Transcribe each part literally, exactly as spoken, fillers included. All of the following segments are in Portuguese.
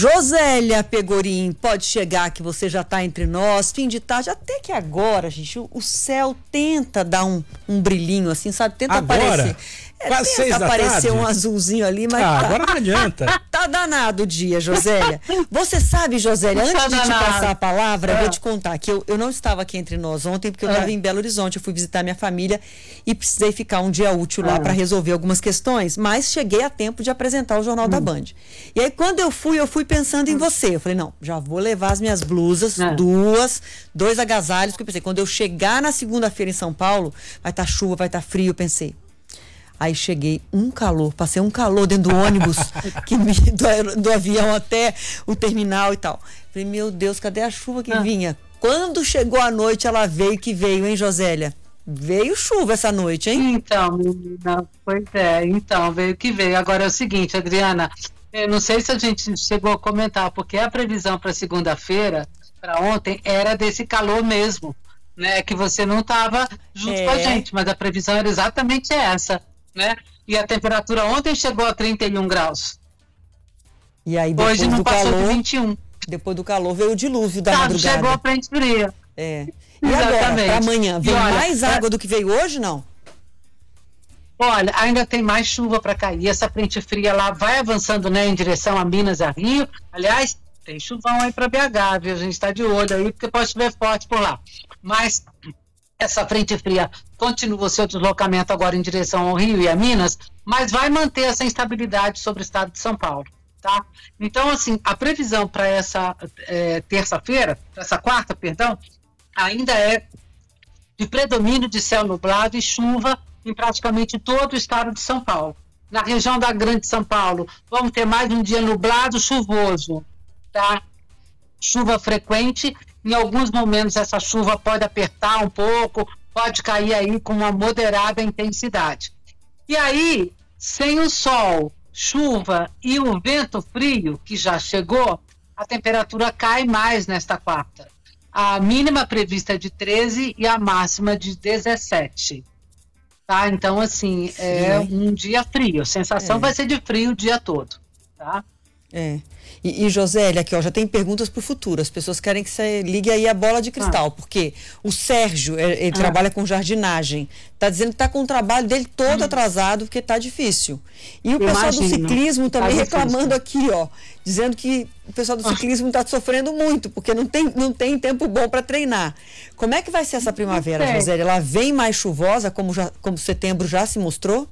Josélia Pegorim, pode chegar que você já está entre nós, fim de tarde, até que agora, gente, o, o céu tenta dar um, um brilhinho assim, sabe? Tenta agora? aparecer. É, Quase seis da aparecer tarde? um azulzinho ali, mas ah, tá, agora não adianta. Tá danado o dia, Josélia. Você sabe, Josélia, antes tá de te danado. passar a palavra, é. eu vou te contar que eu, eu não estava aqui entre nós ontem, porque eu estava é. em Belo Horizonte, eu fui visitar minha família e precisei ficar um dia útil lá é. para resolver algumas questões, mas cheguei a tempo de apresentar o Jornal hum. da Band. E aí, quando eu fui, eu fui pensando em você. Eu falei, não, já vou levar as minhas blusas, é. duas, dois agasalhos, porque eu pensei, quando eu chegar na segunda-feira em São Paulo, vai estar tá chuva, vai estar tá frio, eu pensei. Aí cheguei, um calor, passei um calor dentro do ônibus, que me, do, do avião até o terminal e tal. Falei, meu Deus, cadê a chuva que ah. vinha? Quando chegou a noite, ela veio que veio, hein, Josélia? Veio chuva essa noite, hein? Então, menina, pois é, então, veio que veio. Agora é o seguinte, Adriana, eu não sei se a gente chegou a comentar, porque a previsão para segunda-feira, para ontem, era desse calor mesmo, né? Que você não estava junto é. com a gente, mas a previsão era exatamente essa. Né? E a temperatura ontem chegou a trinta e um graus. E aí depois hoje não do passou calor, de vinte e um. Depois do calor veio o dilúvio da tá, madrugada. Chegou a frente fria. É. E Exatamente. Agora, para amanhã, vem olha, mais água do que veio hoje, não? Olha, ainda tem mais chuva para cair. Essa frente fria lá vai avançando, né, em direção a Minas, a Rio. Aliás, tem chuvão aí para B H, viu? A gente está de olho aí, porque pode chover forte por lá. Mas essa frente fria continua o seu deslocamento agora em direção ao Rio e a Minas, mas vai manter essa instabilidade sobre o estado de São Paulo, tá? Então, assim, a previsão para essa é, terça-feira, para essa quarta, perdão, ainda é de predomínio de céu nublado e chuva em praticamente todo o estado de São Paulo. Na região da Grande São Paulo, vamos ter mais um dia nublado, chuvoso, tá? Chuva frequente. Em alguns momentos essa chuva pode apertar um pouco, pode cair aí com uma moderada intensidade. E aí, sem o sol, chuva e o vento frio, que já chegou, a temperatura cai mais nesta quarta. A mínima prevista é de treze e a máxima de dezessete. Tá? Então, assim, é Sim. um dia frio. A sensação é. vai ser de frio o dia todo. Tá? É. E, e Josélia, aqui ó, já tem perguntas para o futuro. As pessoas querem que você ligue aí a bola de cristal, ah. porque o Sérgio, ele, ele ah. trabalha com jardinagem, está dizendo que está com o trabalho dele todo hum. atrasado, porque está difícil. E o pessoal Imagino. do ciclismo também tá reclamando aqui, ó, dizendo que o pessoal do ciclismo está sofrendo muito, porque não tem, não tem tempo bom para treinar. Como é que vai ser essa primavera, Josélia? Ela vem mais chuvosa, como, já, como setembro já se mostrou?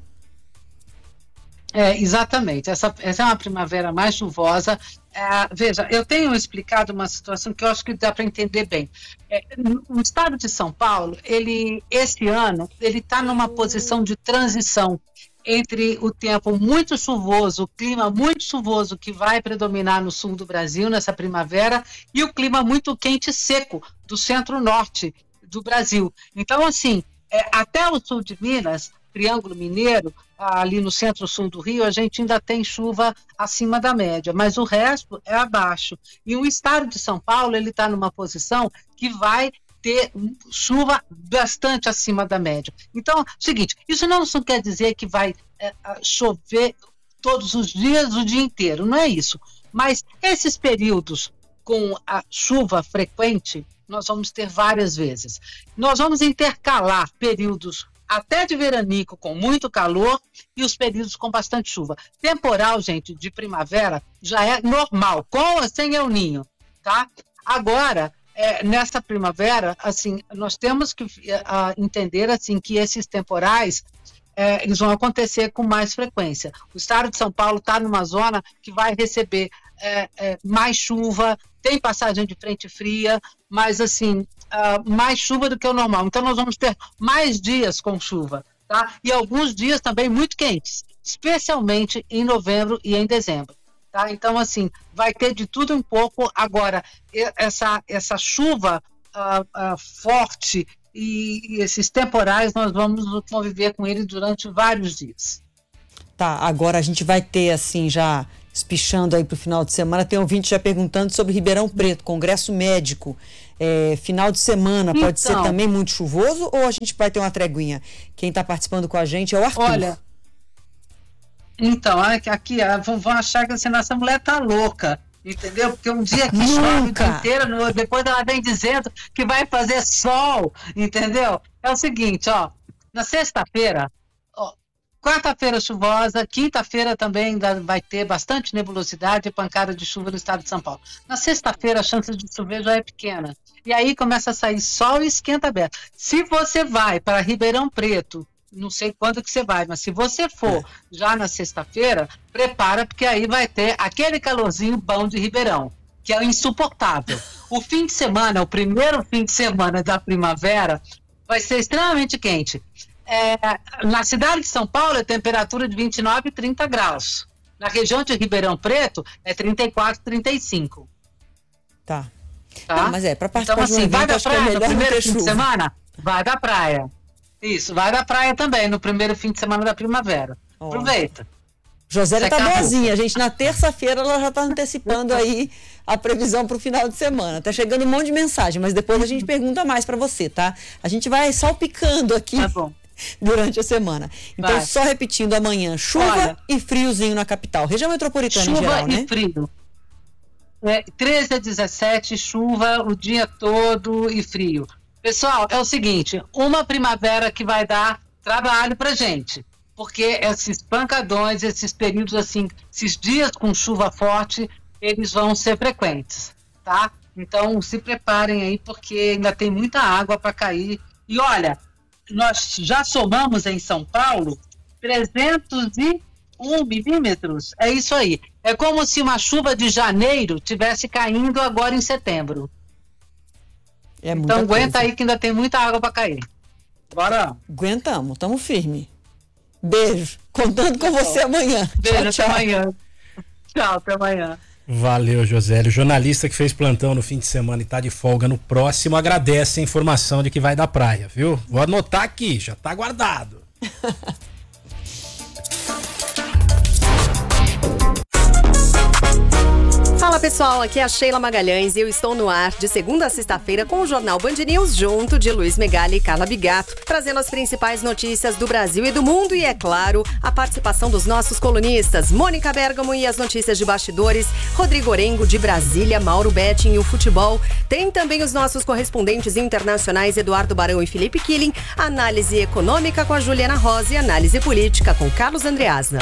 É, exatamente, essa, essa é uma primavera mais chuvosa. É, veja, eu tenho explicado uma situação que eu acho que dá para entender bem. É, o estado de São Paulo, ele, esse ano, ele está numa posição de transição entre o tempo muito chuvoso, o clima muito chuvoso que vai predominar no sul do Brasil nessa primavera, e o clima muito quente e seco do centro-norte do Brasil. Então, assim, é, até o sul de Minas, Triângulo Mineiro, ali no centro-sul do Rio, a gente ainda tem chuva acima da média, mas o resto é abaixo. E o estado de São Paulo, ele está numa posição que vai ter chuva bastante acima da média. Então, seguinte, isso não quer dizer que vai é, chover todos os dias, o dia inteiro, não é isso. Mas esses períodos com a chuva frequente, nós vamos ter várias vezes. Nós vamos intercalar períodos até de veranico com muito calor e os períodos com bastante chuva. Temporal, gente, de primavera já é normal, com ou sem El Ninho, tá? Agora, é, nessa primavera, assim, nós temos que é, entender assim, que esses temporais é, eles vão acontecer com mais frequência. O estado de São Paulo está numa zona que vai receber é, é, mais chuva, tem passagem de frente fria, mas assim, uh, mais chuva do que o normal. Então nós vamos ter mais dias com chuva, tá? E alguns dias também muito quentes, especialmente em novembro e em dezembro, tá? Então assim, vai ter de tudo um pouco. Agora, essa, essa chuva uh, uh, forte e, e esses temporais, nós vamos conviver com eles durante vários dias. Tá, agora a gente vai ter assim já espichando aí para o final de semana, tem um ouvinte já perguntando sobre Ribeirão Preto, congresso médico, é, final de semana pode então, ser também muito chuvoso ou a gente vai ter uma treguinha? Quem está participando com a gente é o Arthur. Olha, então, aqui vão achar que assim, nossa mulher tá louca, entendeu? Porque um dia que chove o dia inteiro, no, depois ela vem dizendo que vai fazer sol, entendeu? É o seguinte, ó, na sexta-feira, ó, quarta-feira chuvosa, quinta-feira também vai ter bastante nebulosidade e pancada de chuva no estado de São Paulo. Na sexta-feira a chance de chover já é pequena. E aí começa a sair sol e esquenta aberto. Se você vai para Ribeirão Preto, não sei quando que você vai, mas se você for já na sexta-feira, prepara, porque aí vai ter aquele calorzinho bom de Ribeirão, que é insuportável. O fim de semana, o primeiro fim de semana da primavera, vai ser extremamente quente. É, na cidade de São Paulo é temperatura de vinte e nove, trinta graus. Na região de Ribeirão Preto é trinta e quatro, trinta e cinco. Tá. Tá? Não, mas é, para participar então, assim, de um evento, vai da praia é no primeiro fim chuva. de semana? Vai da praia. Isso, vai da praia também, no primeiro fim de semana da primavera. Oh. Aproveita. Josélia tá boazinha, gente. Na terça-feira ela já tá antecipando aí a previsão para o final de semana. Tá chegando um monte de mensagem, mas depois a gente pergunta mais para você, tá? A gente vai salpicando aqui tá bom. durante a semana. Então, vai. Só repetindo, amanhã, chuva Olha, e friozinho na capital. Região metropolitana em geral, né? Chuva e frio. É, treze a dezessete, chuva o dia todo e frio. Pessoal, é o seguinte, uma primavera que vai dar trabalho pra gente, porque esses pancadões, esses períodos assim, esses dias com chuva forte, eles vão ser frequentes, tá? Então se preparem aí, porque ainda tem muita água para cair. E olha, nós já somamos em São Paulo trezentos e um milímetros, é isso aí. É como se uma chuva de janeiro tivesse caindo agora em setembro. É então aguenta coisa. Aí que ainda tem muita água para cair. Bora. Aguentamos, estamos firmes. Beijo. Contando com você amanhã. Beijo, tchau, tchau. Até amanhã. Tchau, até amanhã. Valeu, Josélio. Jornalista que fez plantão no fim de semana e tá de folga no próximo, agradece a informação de que vai da praia, viu? Vou anotar aqui, já tá guardado. Fala pessoal, aqui é a Sheila Magalhães e eu estou no ar de segunda a sexta-feira com o Jornal Band News junto de Luiz Megali e Carla Bigato, trazendo as principais notícias do Brasil e do mundo e, é claro, a participação dos nossos colunistas, Mônica Bergamo e as notícias de bastidores, Rodrigo Orengo de Brasília, Mauro Betting e o futebol. Tem também os nossos correspondentes internacionais Eduardo Barão e Felipe Killing, análise econômica com a Juliana Rosa e análise política com Carlos Andreasna.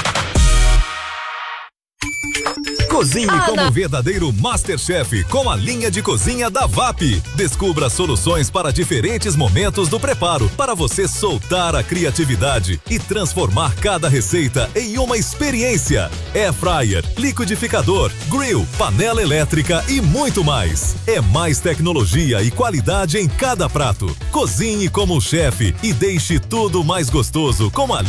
Cozinhe ah, como um verdadeiro Masterchef com a linha de cozinha da V A P. Descubra soluções para diferentes momentos do preparo, para você soltar a criatividade e transformar cada receita em uma experiência. Air fryer, liquidificador, grill, panela elétrica e muito mais. É mais tecnologia e qualidade em cada prato. Cozinhe como um chefe e deixe tudo mais gostoso com a